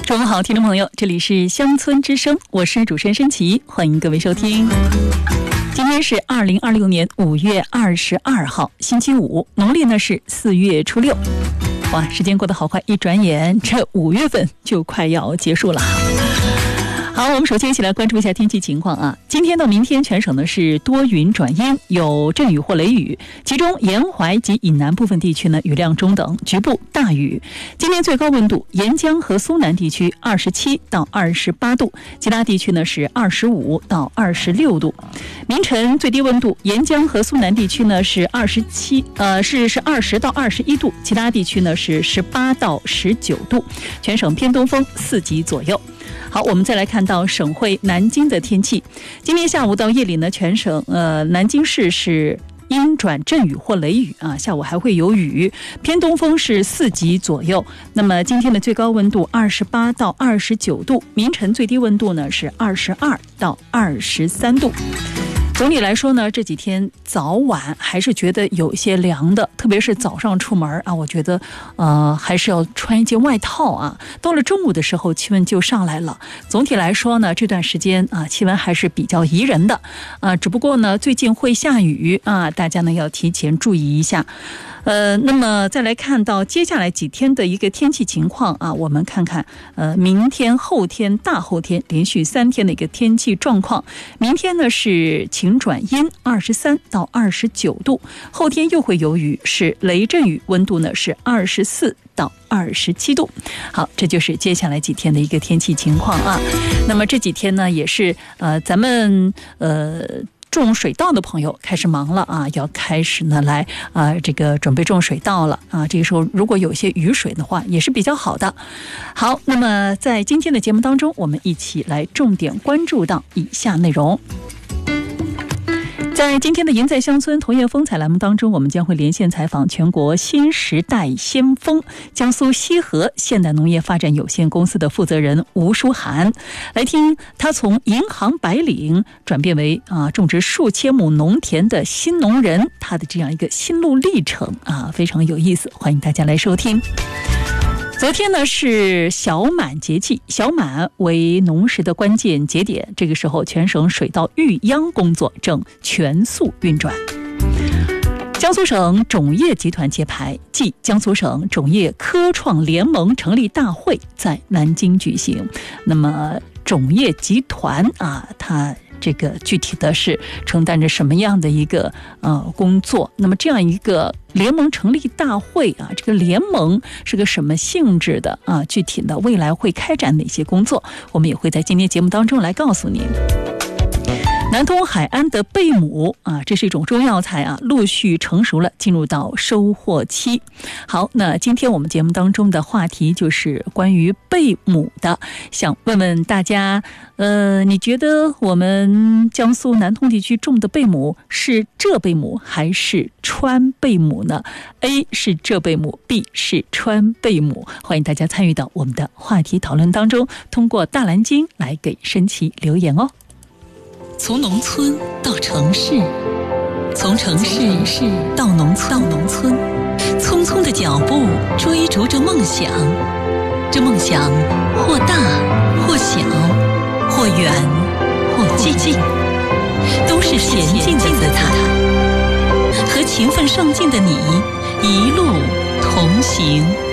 中午好，听众朋友，这里是乡村之声，我是主持人申琪，欢迎各位收听。今天是2026年5月22号，星期五，农历呢是4月初6。哇，时间过得好快，一转眼这5月份就快要结束了。好，我们首先一起来关注一下天气情况啊。今天到明天全省呢是多云转阴，有阵雨或雷雨，其中沿淮及以南部分地区呢雨量中等，局部大雨。今天最高温度，沿江和苏南地区27到28度，其他地区呢是25到26度。明晨最低温度，沿江和苏南地区呢是20到21度，其他地区呢是18到19度，全省偏东风4级左右。好，我们再来看到省会南京的天气。今天下午到夜里呢，全省南京市是阴转阵雨或雷雨啊，下午还会有雨，偏东风是4级左右。那么今天的最高温度28到29度，明晨最低温度呢是22到23度。总体来说呢，这几天早晚还是觉得有一些凉的，特别是早上出门啊，我觉得还是要穿一件外套啊。到了中午的时候，气温就上来了。总体来说呢，这段时间啊，气温还是比较宜人的只不过呢，最近会下雨啊，大家呢要提前注意一下。那么再来看到接下来几天的一个天气情况啊，我们看看明天、后天、大后天连续3天的一个天气状况。明天呢是晴转阴，23到29度，后天又会有雨，是雷阵雨，温度呢是24到27度。好，这就是接下来几天的一个天气情况啊。那么这几天呢也是咱们种水稻的朋友开始忙了啊，要开始呢来这个准备种水稻了啊。这个时候如果有一些雨水的话，也是比较好的。好，那么在今天的节目当中，我们一起来重点关注到以下内容。在今天的赢在乡村童业风采栏目当中，我们将会连线采访全国新时代先锋江苏西河现代农业发展有限公司的负责人吴淑涵，来听他从银行白领转变为种植数千亩农田的新农人，他的这样一个心路历程啊，非常有意思，欢迎大家来收听。昨天呢是小满节气，小满为农时的关键节点，这个时候全省水稻育秧工作正全速运转。江苏省种业集团揭牌，暨江苏省种业科创联盟成立大会在南京举行。那么种业集团它这个具体的是承担着什么样的一个工作？那么这样一个联盟成立大会这个联盟是个什么性质的具体的未来会开展哪些工作？我们也会在今天节目当中来告诉您。南通海安的贝母这是一种中药材陆续成熟了，进入到收获期。好，那今天我们节目当中的话题就是关于贝母的，想问问大家你觉得我们江苏南通地区种的贝母是浙贝母还是川贝母呢？ A 是浙贝母， B 是川贝母。欢迎大家参与到我们的话题讨论当中，通过大蓝鲸来给申琪留言哦。从农村到城市，从城市到农村，匆匆的脚步追逐着梦想，这梦想或大或小，或远或近，都是前进的姿态。和勤奋上进的你一路同行。